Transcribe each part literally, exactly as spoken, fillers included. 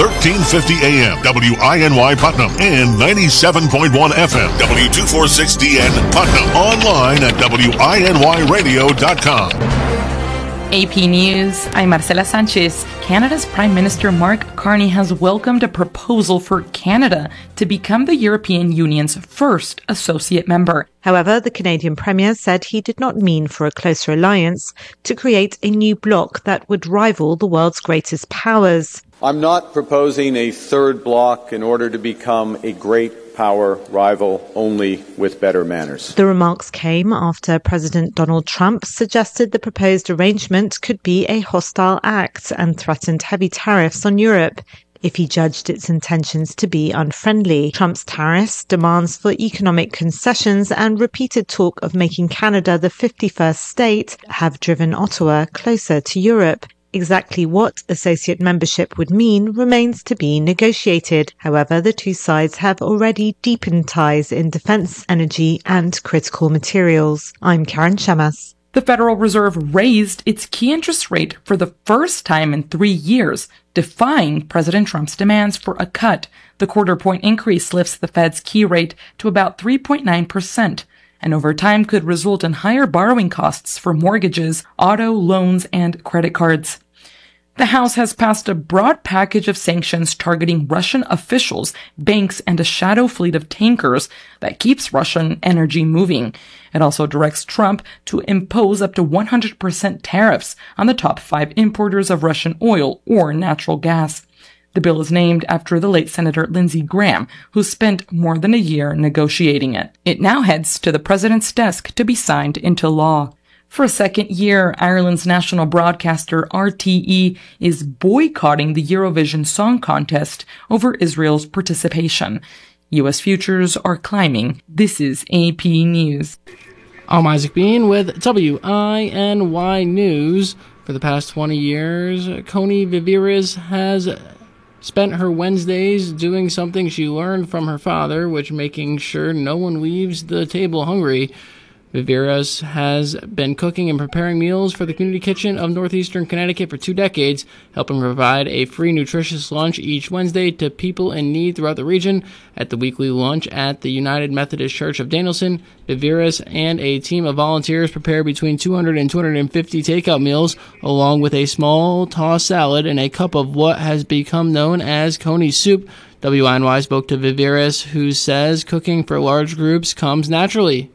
thirteen fifty A M, W I N Y Putnam, and ninety-seven point one F M, W two forty-six D N Putnam. Online at W I N Y radio dot com. A P News, I'm Marcela Sanchez. Canada's Prime Minister Mark Carney has welcomed a proposal for Canada to become the European Union's first associate member. However, the Canadian Premier said he did not mean for a closer alliance to create a new bloc that would rival the world's greatest powers. I'm not proposing a third bloc in order to become a great power rival, only with better manners. The remarks came after President Donald Trump suggested the proposed arrangement could be a hostile act and threatened heavy tariffs on Europe if he judged its intentions to be unfriendly. Trump's tariffs, demands for economic concessions, and repeated talk of making Canada the fifty-first state have driven Ottawa closer to Europe. Exactly what associate membership would mean remains to be negotiated. However, the two sides have already deepened ties in defense, energy, and critical materials. I'm Karen Shamas. The Federal Reserve raised its key interest rate for the first time in three years, defying President Trump's demands for a cut. The quarter-point increase lifts the Fed's key rate to about three point nine percent. And over time could result in higher borrowing costs for mortgages, auto loans, and credit cards. The House has passed a broad package of sanctions targeting Russian officials, banks, and a shadow fleet of tankers that keeps Russian energy moving. It also directs Trump to impose up to one hundred percent tariffs on the top five importers of Russian oil or natural gas. The bill is named after the late Senator Lindsey Graham, who spent more than a year negotiating it. It now heads to the president's desk to be signed into law. For a second year, Ireland's national broadcaster R T E is boycotting the Eurovision Song Contest over Israel's participation. U S futures are climbing. This is A P News. I'm Isaac Bean with W I N Y News. For the past twenty years, Connie Viveras has spent her Wednesdays doing something she learned from her father, which making sure no one leaves the table hungry. Viveras has been cooking and preparing meals for the Community Kitchen of Northeastern Connecticut for two decades, helping provide a free nutritious lunch each Wednesday to people in need throughout the region. At the weekly lunch at the United Methodist Church of Danielson, Viveras and a team of volunteers prepare between two hundred and two hundred fifty takeout meals, along with a small tossed salad and a cup of what has become known as Coney's soup. W I N Y spoke to Viveras, who says cooking for large groups comes naturally.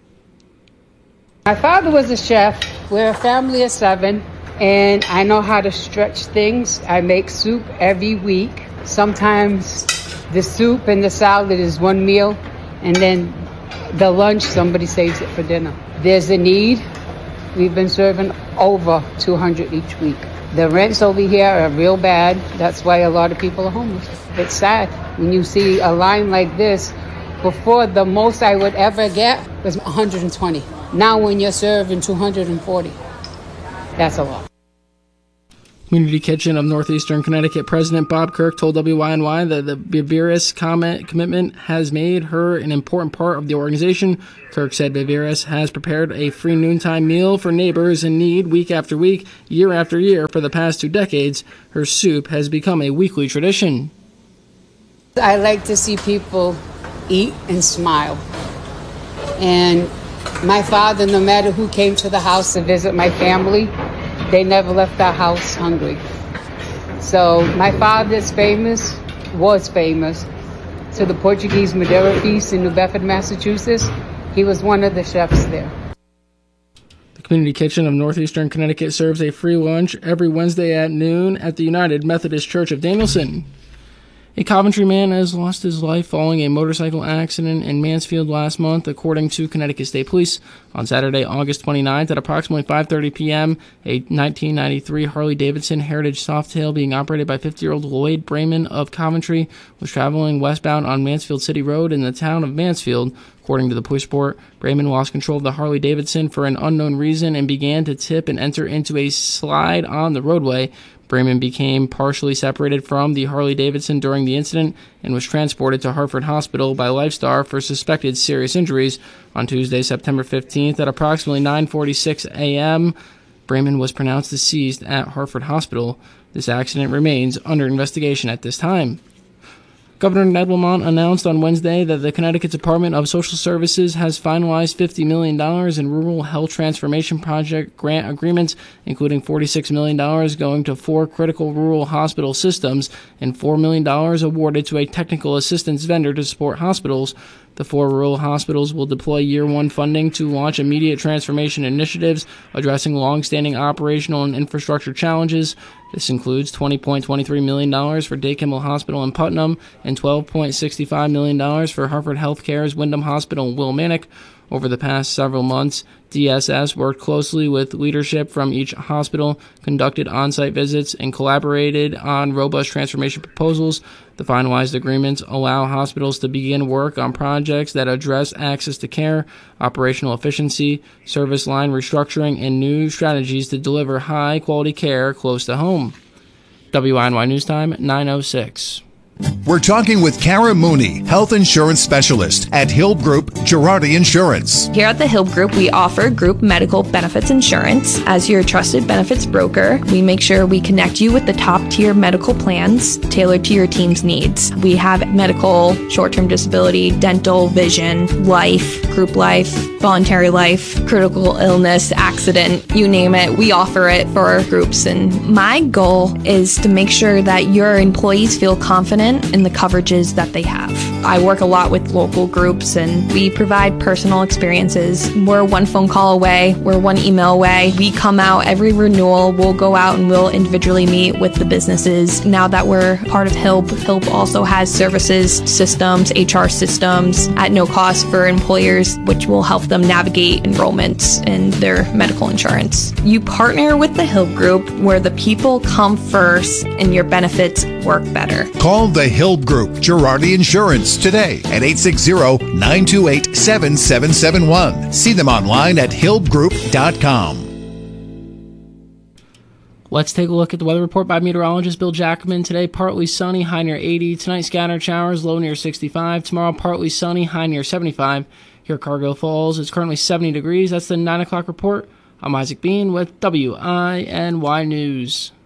My father was a chef. We're a family of seven, and I know how to stretch things. I make soup every week. Sometimes the soup and the salad is one meal, and then the lunch, somebody saves it for dinner. There's a need. We've been serving over two hundred each week. The rents over here are real bad. That's why a lot of people are homeless. It's sad when you see a line like this. Before, the most I would ever get was one hundred twenty. Now when you're serving two hundred forty, that's a lot. Community Kitchen of Northeastern Connecticut President Bob Kirk told W I N Y that the Viveras comment commitment has made her an important part of the organization. Kirk said Viveras has prepared a free noontime meal for neighbors in need week after week, year after year for the past two decades. Her soup has become a weekly tradition. I like to see people eat and smile. And my father, no matter who came to the house to visit my family, they never left our house hungry. So my father's famous, was famous, to the Portuguese Madeira Feast in New Bedford, Massachusetts. He was one of the chefs there. The Community Kitchen of Northeastern Connecticut serves a free lunch every Wednesday at noon at the United Methodist Church of Danielson. A Coventry man has lost his life following a motorcycle accident in Mansfield last month, according to Connecticut State Police. On Saturday, August twenty-ninth, at approximately five thirty p.m., a nineteen ninety-three Harley-Davidson Heritage Softail being operated by fifty-year-old Lloyd Brayman of Coventry was traveling westbound on Mansfield City Road in the town of Mansfield. According to the police report, Brayman lost control of the Harley-Davidson for an unknown reason and began to tip and enter into a slide on the roadway. Brayman became partially separated from the Harley-Davidson during the incident and was transported to Hartford Hospital by Lifestar for suspected serious injuries. On Tuesday, September fifteenth, at approximately nine forty-six a.m., Brayman was pronounced deceased at Hartford Hospital. This accident remains under investigation at this time. Governor Ned Lamont announced on Wednesday that the Connecticut Department of Social Services has finalized fifty million dollars in Rural Health Transformation Project grant agreements, including forty-six million dollars going to four critical rural hospital systems and four million dollars awarded to a technical assistance vendor to support hospitals. The four rural hospitals will deploy year one funding to launch immediate transformation initiatives addressing long-standing operational and infrastructure challenges. This includes twenty point two three million dollars for Day Kimmel Hospital in Putnam and twelve point six five million dollars for Hartford Healthcare's Wyndham Hospital in Willimantic. Over the past several months, D S S worked closely with leadership from each hospital, conducted on-site visits, and collaborated on robust transformation proposals. The finalized agreements allow hospitals to begin work on projects that address access to care, operational efficiency, service line restructuring, and new strategies to deliver high-quality care close to home. W I N Y News Time, nine oh six. We're talking with Kara Mooney, health insurance specialist at Hill Group Girardi Insurance. Here at the Hill Group, we offer group medical benefits insurance. As your trusted benefits broker, we make sure we connect you with the top-tier medical plans tailored to your team's needs. We have medical, short-term disability, dental, vision, life, group life, voluntary life, critical illness, accident, you name it. We offer it for our groups. And my goal is to make sure that your employees feel confident in the coverages that they have. I work a lot with local groups and we provide personal experiences. We're one phone call away, we're one email away. We come out every renewal, we'll go out and we'll individually meet with the businesses. Now that we're part of H I L P, H I L P also has services, systems, H R systems at no cost for employers, which will help them navigate enrollments in their medical insurance. You partner with the H I L P Group where the people come first and your benefits work better. Call the H I L P Group Girardi Insurance today at eight six zero, nine two eight, seven seven seven one. See them online at hilp group dot com. Let's take a look at the weather report by meteorologist Bill Jackman. Today, partly sunny, high near eighty. Tonight, scattered showers, low near sixty-five. Tomorrow, partly sunny, high near seventy-five. Here at Cargill Falls, it's currently seventy degrees. That's the nine o'clock report. I'm Isaac Bean with W I N Y News.